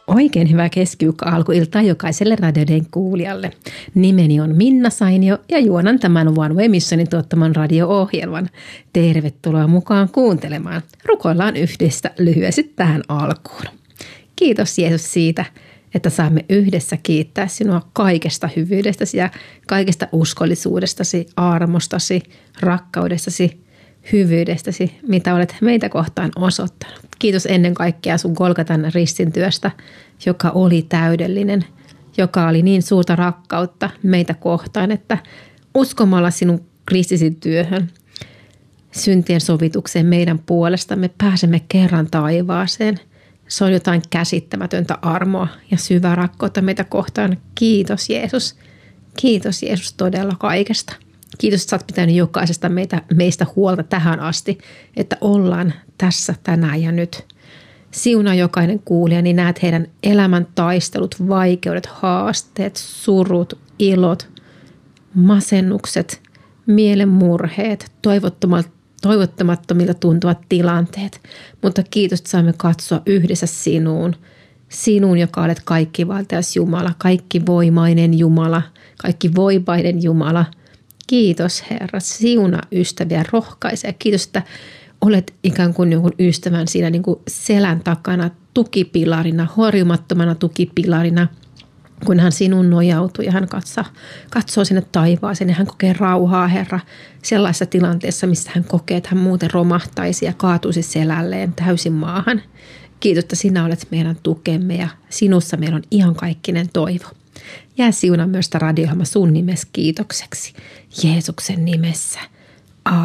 Oikein hyvää keskiviikko-alkuiltaa jokaiselle radioiden kuulijalle. Nimeni on Minna Sainio ja juonan tämän One Way Missionin tuottaman radio-ohjelman. Tervetuloa mukaan kuuntelemaan. Rukoillaan yhdessä lyhyesti tähän alkuun. Kiitos Jeesus siitä, että saamme yhdessä kiittää sinua kaikesta hyvyydestäsi ja kaikesta uskollisuudestasi, armostasi, rakkaudestasi, hyvyydestäsi, mitä olet meitä kohtaan osoittanut. Kiitos ennen kaikkea sun Golgatan ristin työstä, joka oli täydellinen, joka oli niin suurta rakkautta meitä kohtaan, että uskomalla sinun kristisi työhön, syntien sovitukseen meidän puolestamme pääsemme kerran taivaaseen. Se on jotain käsittämätöntä armoa ja syvää rakkautta meitä kohtaan. Kiitos Jeesus. Kiitos Jeesus todella kaikesta. Kiitos, että sä oot pitänyt jokaisesta meistä huolta tähän asti, että ollaan tässä tänään ja nyt. Siunaa jokainen kuulija, niin näet heidän elämän taistelut, vaikeudet, haasteet, surut, ilot, masennukset, mielenmurheet, toivottamattomilta tuntuvat tilanteet. Mutta kiitos, että saamme katsoa yhdessä sinuun, joka olet kaikkivaltias Jumala, kaikkivoimainen Jumala, kaikkivoipainen Jumala. Kiitos Herra, siunaa ystäviä, rohkaise. Kiitos, että olet ikään kuin jonkun ystävän siinä niin kuin selän takana tukipilarina, horjumattomana tukipilarina, kun hän sinun nojautuu ja hän katsoo sinne taivaaseen ja hän kokee rauhaa, Herra, sellaisessa tilanteessa, missä hän kokee, että hän muuten romahtaisi ja kaatuisi selälleen täysin maahan. Kiitos, että sinä olet meidän tukemme ja sinussa meillä on iankaikkinen toivo. Jää siunaa myös sitä radio-ohjelma sun nimessä kiitokseksi. Jeesuksen nimessä.